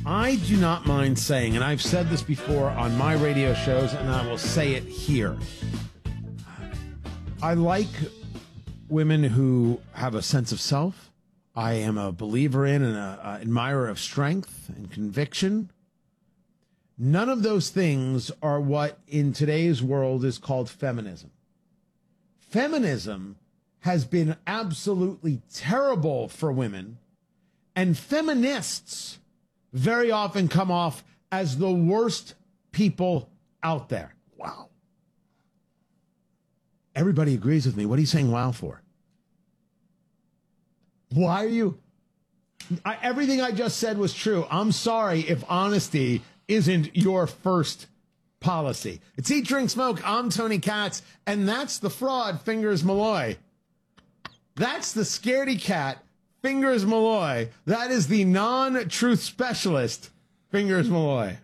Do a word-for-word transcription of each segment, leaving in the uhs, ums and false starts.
I do not mind saying, and I've said this before on my radio shows, and I will say it here. I like women who have a sense of self. I am a believer in and an admirer of strength and conviction. None of those things are what in today's world is called feminism. Feminism has been absolutely terrible for women, and feminists very often come off as the worst people out there. Wow. Everybody agrees with me. What are you saying wow for? Why are you? I, everything I just said was true. I'm sorry if honesty isn't your first policy. It's Eat, Drink, Smoke. I'm Tony Katz, and that's the fraud, Fingers Malloy. That's the scaredy cat, Fingers Malloy. That is the non-truth specialist, Fingers Malloy.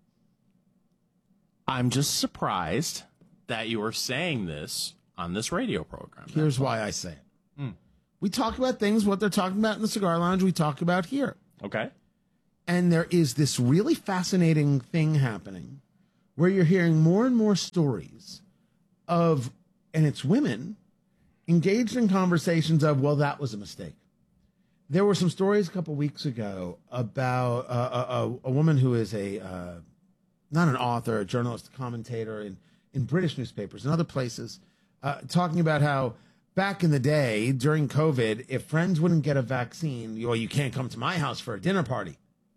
I'm just surprised that you are saying this on this radio program. Here's That's why I say it. Mm. We talk about things, what they're talking about in the Cigar Lounge, we talk about here. Okay. And there is this really fascinating thing happening where you're hearing more and more stories of, and it's women, engaged in conversations of, well, that was a mistake. There were some stories a couple weeks ago about uh, a, a, a woman who is a, uh, not an author, a journalist, a commentator in, in British newspapers and other places, uh, talking about how back in the day, during COVID, if friends wouldn't get a vaccine, well, you can't come to my house for a dinner party.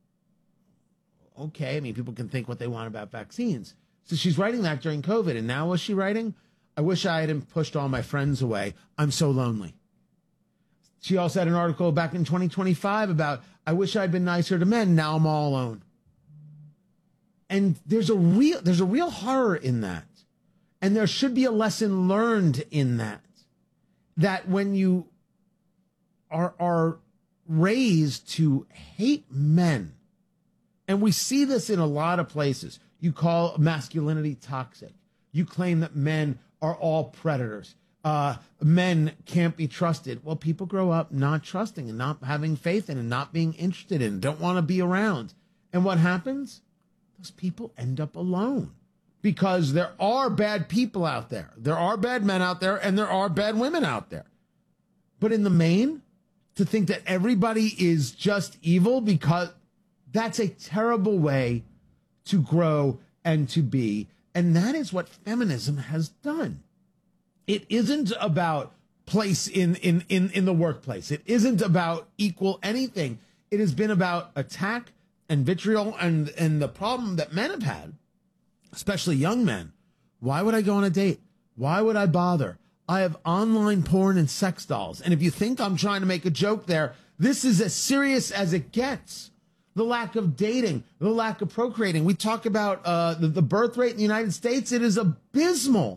Okay, I mean, people can think what they want about vaccines. So she's writing that during COVID, and now what's she writing? I wish I hadn't pushed all my friends away. I'm so lonely. She also had an article back in twenty twenty-five about, I wish I'd been nicer to men. Now I'm all alone. And there's a real, there's a real horror in that. And there should be a lesson learned in that. That when you are, are raised to hate men, and we see this in a lot of places, you call masculinity toxic. You claim that men are all predators. Uh, men can't be trusted. Well, people grow up not trusting and not having faith in and not being interested in, don't want to be around. And what happens? Those people end up alone because there are bad people out there. There are bad men out there and there are bad women out there. But in the main, to think that everybody is just evil, because that's a terrible way to grow and to be. And that is what feminism has done. It isn't about place in, in, in, in the workplace. It isn't about equal anything. It has been about attack and vitriol and, and the problem that men have had, especially young men. Why would I go on a date? Why would I bother? I have online porn and sex dolls. And if you think I'm trying to make a joke there, this is as serious as it gets. The lack of dating, the lack of procreating. We talk about uh, the, the birth rate in the United States. It is abysmal.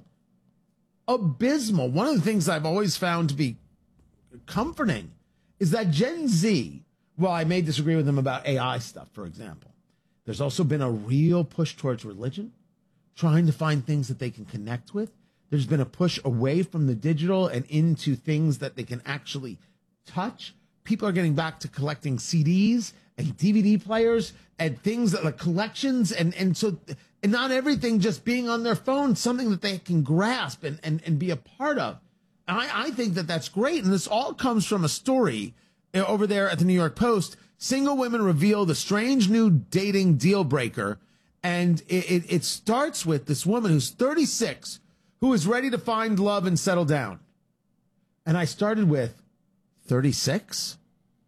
Abysmal. One of the things I've always found to be comforting is that Gen Z, well, I may disagree with them about A I stuff, for example. There's also been a real push towards religion, trying to find things that they can connect with. There's been a push away from the digital and into things that they can actually touch. People are getting back to collecting C Ds and D V D players and things that like collections. And, and so, and not everything just being on their phone, something that they can grasp and, and, and be a part of. And I, I think that that's great. And this all comes from a story over there at the New York Post. Single women reveal the strange new dating deal breaker. And it, it, it starts with this woman who's thirty-six, who is ready to find love and settle down. And I started with thirty-six.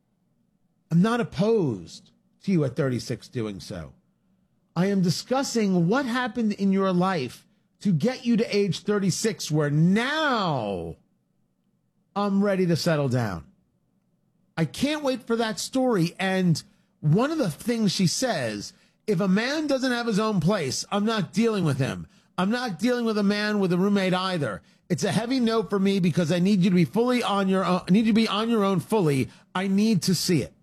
I'm not opposed to you at thirty-six doing so. I am discussing what happened in your life to get you to age thirty-six, where now I'm ready to settle down. I can't wait for that story. And one of the things she says, if a man doesn't have his own place, I'm not dealing with him. I'm not dealing with a man with a roommate either. It's a heavy no for me because I need you to be fully on your own. I need you to be on your own fully. I need to see it.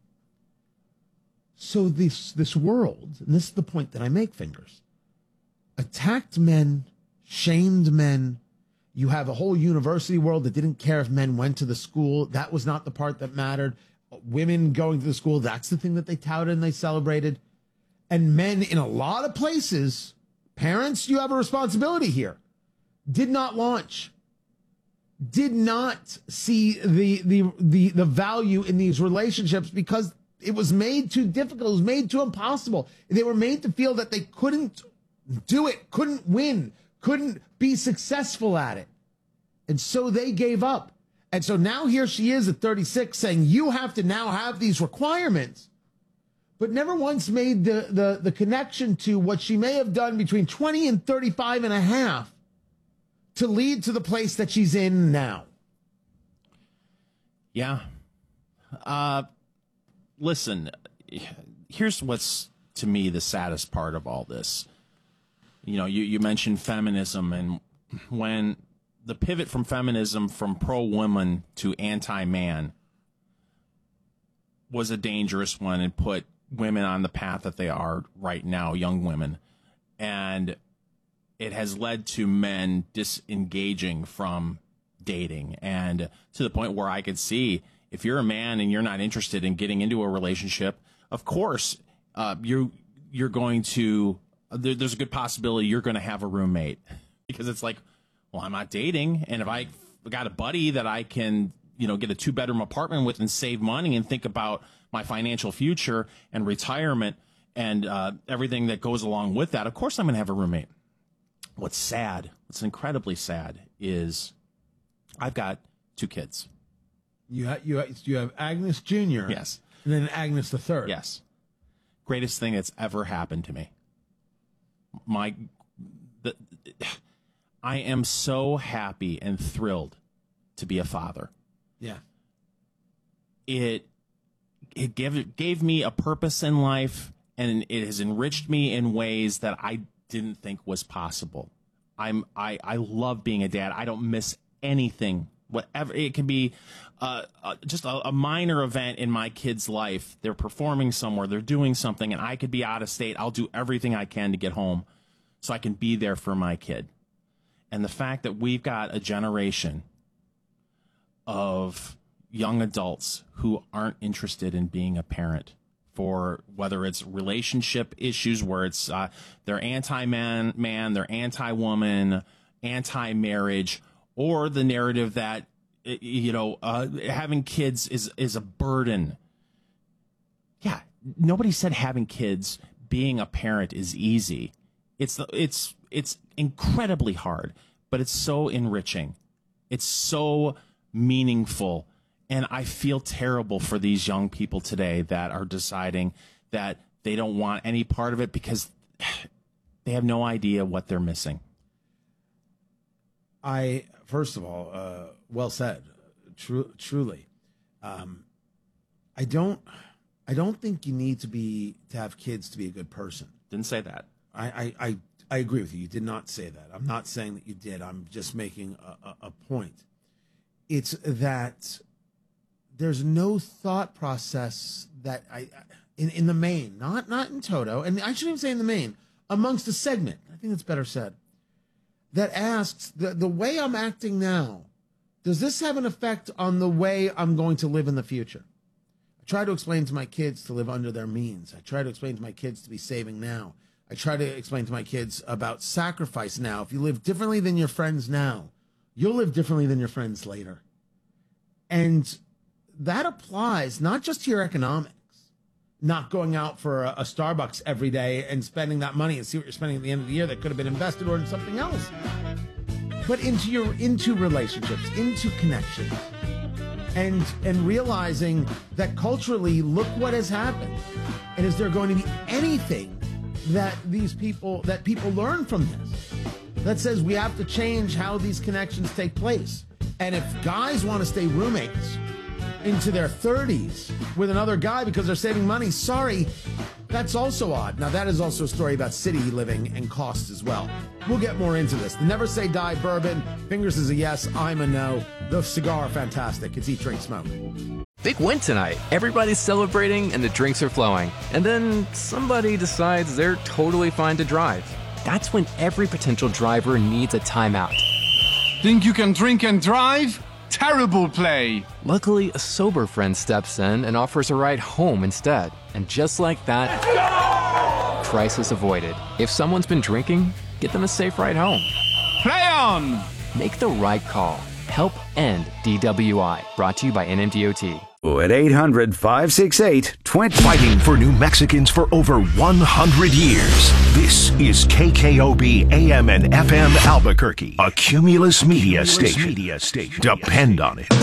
So this, this world, and this is the point that I make, Fingers, attacked men, shamed men. You have a whole university world that didn't care if men went to the school. That was not the part that mattered. Women going to the school, that's the thing that they touted and they celebrated. And men in a lot of places, parents, you have a responsibility here, did not launch, did not see the, the, the, the value in these relationships because it was made too difficult. It was made too impossible. They were made to feel that they couldn't do it, couldn't win, couldn't be successful at it. And so they gave up. And so now here she is at thirty-six saying, you have to now have these requirements, but never once made the, the, the connection to what she may have done between twenty and thirty-five and a half to lead to the place that she's in now. Yeah. Uh, listen, here's what's, to me, the saddest part of all this. You know, you, you mentioned feminism, and when the pivot from feminism from pro-woman to anti-man was a dangerous one and put women on the path that they are right now, young women. And it has led to men disengaging from dating, and to the point where I could see if you're a man and you're not interested in getting into a relationship, of course, uh, you, you're going to, there, there's a good possibility you're going to have a roommate because it's like, well, I'm not dating. And if I got a buddy that I can, you know, get a two bedroom apartment with and save money and think about my financial future and retirement and uh, everything that goes along with that, of course I'm going to have a roommate. What's sad, what's incredibly sad is I've got two kids. You, ha- you, ha- you have Agnes Junior Yes. And then Agnes the third. Yes. Greatest thing that's ever happened to me. My, the, I am so happy and thrilled to be a father. Yeah. It it gave gave me a purpose in life, and it has enriched me in ways that I didn't think was possible. I'm I I love being a dad. I don't miss anything. Whatever it can be, uh, uh, just a, a minor event in my kid's life. They're performing somewhere, they're doing something, and I could be out of state. I'll do everything I can to get home so I can be there for my kid. And the fact that we've got a generation of young adults who aren't interested in being a parent, for whether it's relationship issues where it's uh, they're anti-man, man, they're anti-woman, anti-marriage, or the narrative that, you know, uh, having kids is is a burden. Yeah, nobody said having kids, being a parent is easy. It's it's it's incredibly hard, but it's so enriching. It's so meaningful. And I feel terrible for these young people today that are deciding that they don't want any part of it because they have no idea what they're missing. I, first of all, uh, well said, Tru- truly. Um, I don't, I don't think you need to be, to have kids to be a good person. Didn't say that. I, I, I, I agree with you. You did not say that. I'm not saying that you did. I'm just making a, a, a point. It's that there's no thought process that I, in, in the main, not, not in toto, and I shouldn't even say in the main, amongst a segment, I think that's better said, that asks, the, the way I'm acting now, does this have an effect on the way I'm going to live in the future? I try to explain to my kids to live under their means. I try to explain to my kids to be saving now. I try to explain to my kids about sacrifice now. If you live differently than your friends now, you'll live differently than your friends later. And that applies not just to your economics, not going out for a, a Starbucks every day and spending that money and see what you're spending at the end of the year that could have been invested or in something else, but into your into relationships, into connections, and and realizing that culturally, look what has happened, and is there going to be anything that these people that people learn from this that says we have to change how these connections take place? And if guys want to stay roommates into their thirties with another guy because they're saving money, sorry, that's also odd. Now, that is also a story about city living and costs as well. We'll get more into this. The Never Say Die bourbon, Fingers is a yes, I'm a no. The cigar, fantastic. It's Eat, Drink, Smoke. Big win tonight. Everybody's celebrating and the drinks are flowing. And then somebody decides they're totally fine to drive. That's when every potential driver needs a timeout. Think you can drink and drive? Terrible play. Luckily, a sober friend steps in and offers a ride home instead. And just like that, crisis avoided. If someone's been drinking, get them a safe ride home. Play on! Make the right call. Help end D W I. Brought to you by N M D O T. At eight hundred, five six eight, two zero. Fighting for New Mexicans for over one hundred years. This is K K O B A M and F M Albuquerque, a Cumulus Media Cumulus station. Media station. Depend on it.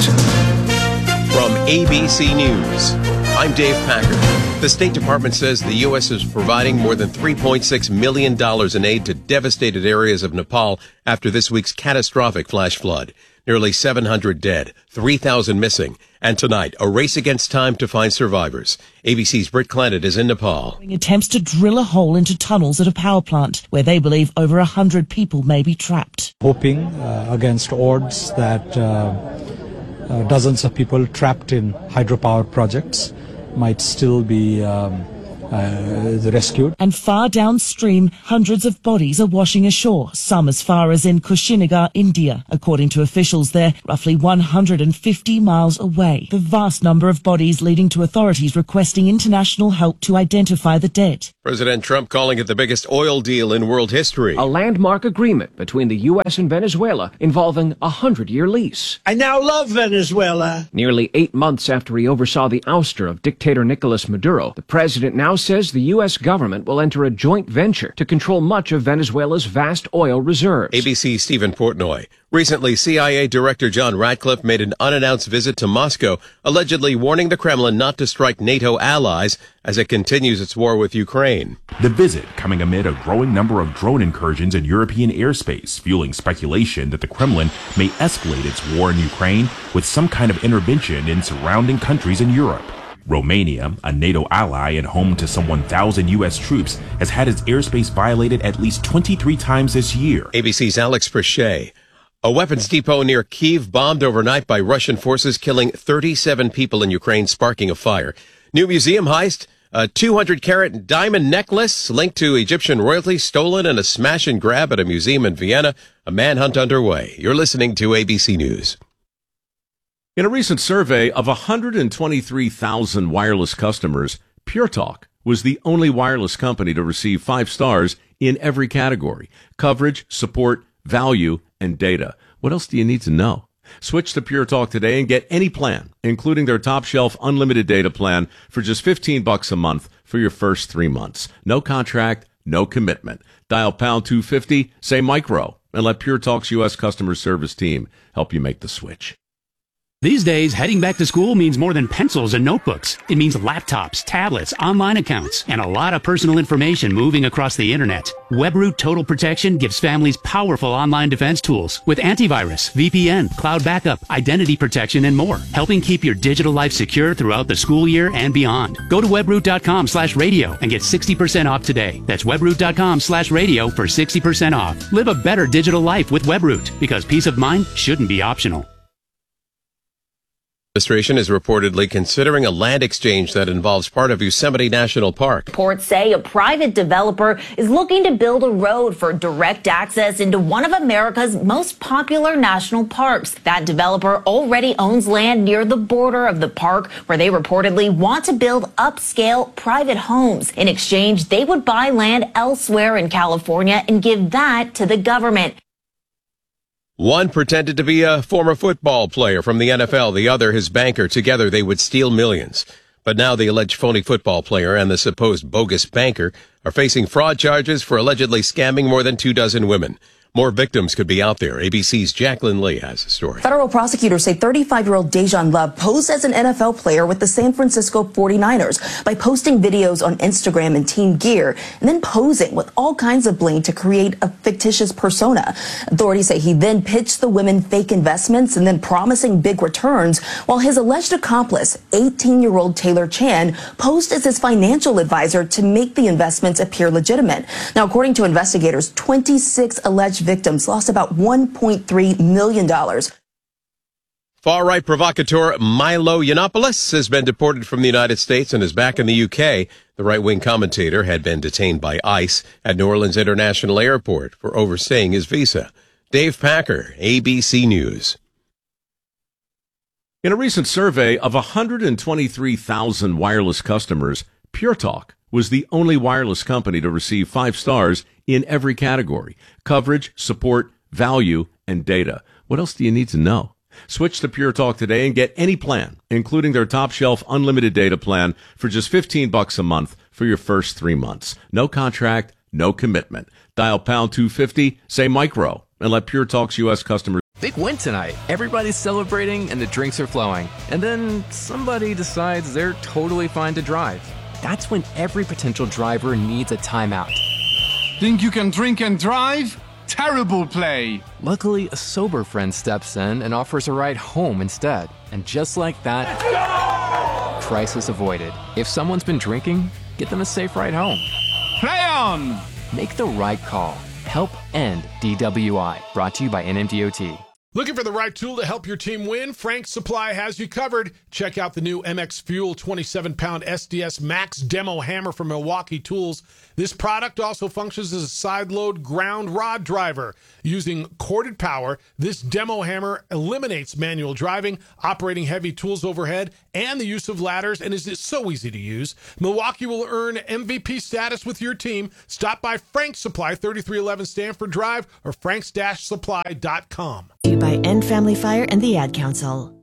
From A B C News, I'm Dave Packer. The State Department says the U S is providing more than three point six million dollars in aid to devastated areas of Nepal after this week's catastrophic flash flood. Nearly seven hundred dead, three thousand missing, and tonight, a race against time to find survivors. A B C's Britt Clennett is in Nepal. Attempts to drill a hole into tunnels at a power plant where they believe over one hundred people may be trapped. Hoping uh, against odds that uh, uh, dozens of people trapped in hydropower projects might still be um, uh, rescued. And far downstream, hundreds of bodies are washing ashore, some as far as in Kushinagar, India. According to officials there, roughly one hundred fifty miles away. The vast number of bodies leading to authorities requesting international help to identify the dead. President Trump calling it the biggest oil deal in world history. A landmark agreement between the U S and Venezuela involving a hundred-year lease. I now love Venezuela. Nearly eight months after he oversaw the ouster of dictator Nicolas Maduro, the president now says the U S government will enter a joint venture to control much of Venezuela's vast oil reserves. A B C's Stephen Portnoy. Recently, C I A Director John Ratcliffe made an unannounced visit to Moscow, allegedly warning the Kremlin not to strike NATO allies as it continues its war with Ukraine. The visit coming amid a growing number of drone incursions in European airspace, fueling speculation that the Kremlin may escalate its war in Ukraine with some kind of intervention in surrounding countries in Europe. Romania, a NATO ally and home to some one thousand U S troops, has had its airspace violated at least twenty-three times this year. A B C's Alex Prichet. A weapons depot near Kyiv bombed overnight by Russian forces, killing thirty-seven people in Ukraine, sparking a fire. New museum heist, a two hundred carat diamond necklace linked to Egyptian royalty stolen, and a smash and grab at a museum in Vienna. A manhunt underway. You're listening to A B C News. In a recent survey of one hundred twenty-three thousand wireless customers, Pure Talk was the only wireless company to receive five stars in every category: coverage, support, value, and data. What else do you need to know? Switch to Pure Talk today and get any plan, including their top shelf unlimited data plan, for just fifteen bucks a month for your first three months. No contract, no commitment. Dial pound two fifty, say micro, and let Pure Talk's U S customer service team help you make the switch. These days, heading back to school means more than pencils and notebooks. It means laptops, tablets, online accounts, and a lot of personal information moving across the internet. WebRoot Total Protection gives families powerful online defense tools with antivirus, V P N, cloud backup, identity protection, and more, helping keep your digital life secure throughout the school year and beyond. Go to webroot.com slash radio and get sixty percent off today. That's webroot.com slash radio for sixty percent off. Live a better digital life with WebRoot, because peace of mind shouldn't be optional. Administration is reportedly considering a land exchange that involves part of Yosemite National Park. Reports say a private developer is looking to build a road for direct access into one of America's most popular national parks. That developer already owns land near the border of the park, where they reportedly want to build upscale private homes. In exchange, they would buy land elsewhere in California and give that to the government. One pretended to be a former football player from the N F L, the other his banker. Together they would steal millions. But now the alleged phony football player and the supposed bogus banker are facing fraud charges for allegedly scamming more than two dozen women. More victims could be out there. A B C's Jacqueline Lee has a story. Federal prosecutors say thirty-five-year-old Dejan Love posed as an N F L player with the San Francisco forty-niners by posting videos on Instagram in team gear and then posing with all kinds of bling to create a fictitious persona. Authorities say he then pitched the women fake investments and then promising big returns, while his alleged accomplice, eighteen-year-old Taylor Chan, posed as his financial advisor to make the investments appear legitimate. Now, according to investigators, twenty-six alleged victims lost about one point three million dollars. Far-right provocateur Milo Yiannopoulos has been deported from the United States and is back in the U K. The right-wing commentator had been detained by ICE at New Orleans International Airport for overstaying his visa. Dave Packer, A B C News. In a recent survey of one hundred twenty-three thousand wireless customers, Pure Talk was the only wireless company to receive five stars in every category: coverage, support, value, and data. What else do you need to know? Switch to Pure Talk today and get any plan, including their top shelf unlimited data plan, for just fifteen bucks a month for your first three months. No contract, no commitment. Dial pound two fifty, say micro, and let Pure Talk's U S customers. Big win tonight. Everybody's celebrating and the drinks are flowing. And then somebody decides they're totally fine to drive. That's when every potential driver needs a timeout. Think you can drink and drive? Terrible play. Luckily, a sober friend steps in and offers a ride home instead. And just like that, crisis avoided. If someone's been drinking, get them a safe ride home. Play on! Make the right call. Help end D W I. Brought to you by N M D O T. Looking for the right tool to help your team win? Frank's Supply has you covered. Check out the new M X Fuel twenty-seven pound S D S Max Demo Hammer from Milwaukee Tools. This product also functions as a side-load ground rod driver. Using corded power, this demo hammer eliminates manual driving, operating heavy tools overhead, and the use of ladders, and is so easy to use. Milwaukee will earn M V P status with your team. Stop by Frank's Supply, thirty-three eleven Stanford Drive, or franks dash supply dot com. By End Family Fire and the Ad Council.